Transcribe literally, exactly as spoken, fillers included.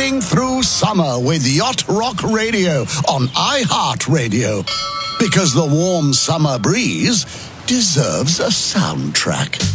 Cruising through summer with Yacht Rock Radio on iHeartRadio. Because the warm summer breeze deserves a soundtrack.